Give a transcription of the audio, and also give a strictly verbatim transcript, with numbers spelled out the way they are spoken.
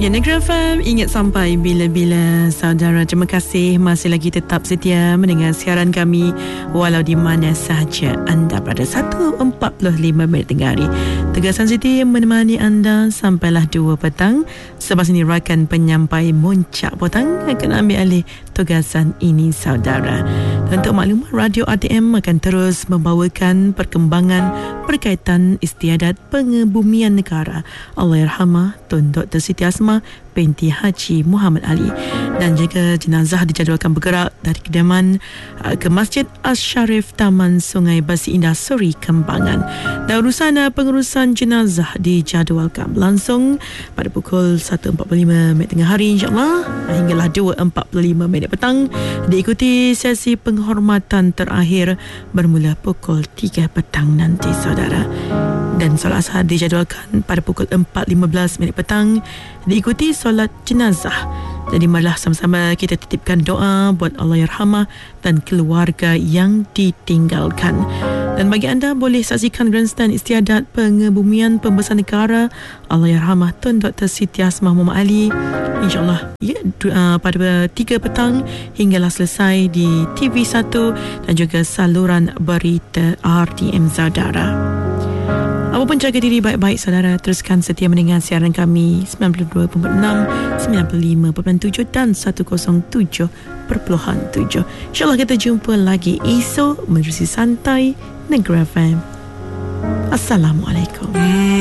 Ya, Negeri F M, ingat sampai bila-bila saudara. Terima kasih masih lagi tetap setia mendengar siaran kami walau di mana sahaja anda berada. Satu empat puluh lima minit tengah hari. Tegasan Siti menemani anda sampailah dua petang. Sebab ini rakan penyampai Muncak Petang akan ambil alih tugasan ini saudara. Dan untuk maklumat, Radio R T M akan terus membawakan perkembangan berkaitan istiadat pengebumian negara Allahyarhamah Tun Doktor Siti Asma binti Haji Muhammad Ali, dan jika jenazah dijadualkan bergerak dari kediaman uh, ke Masjid Asy-Syarif Taman Sungai Basi Indah Seri Kembangan. Dan urusan uh, pengurusan jenazah dijadualkan berlangsung pada pukul satu empat puluh lima minit tengah hari insya-Allah hinggalah dua empat puluh lima minit petang, diikuti sesi penghormatan terakhir bermula pukul tiga petang nanti saudara. Dan solat asar dijadualkan pada pukul empat lima belas minit petang, diikuti solat jenazah. Jadi marilah sama-sama kita titipkan doa buat Allahyarhamah dan keluarga yang ditinggalkan. Dan bagi anda boleh saksikan grandstand istiadat pengebumian pembesaran negara Allahyarhamah Tun Doktor Siti Asma Muhammad Ali insya-Allah ya, uh, pada tiga petang hinggalah selesai di T V satu dan juga saluran berita R T M saudara. Apapun, jaga diri baik-baik saudara. Teruskan setia mendengar siaran kami sembilan puluh dua perpuluhan enam, sembilan puluh lima perpuluhan tujuh dan seratus tujuh perpuluhan tujuh. InsyaAllah kita jumpa lagi esok menerusi santai Negeri F M. Assalamualaikum.